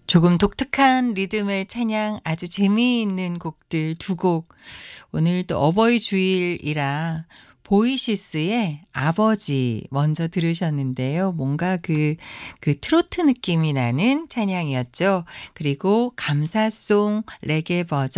조금 독특한 리듬의 찬양 아주 재미있는 곡들 두 곡 오늘 또 어버이 주일이라 보이시스의 아버지 먼저 들으셨는데요. 뭔가 그 트로트 느낌이 나는 찬양이었죠. 그리고 감사송 레게 버전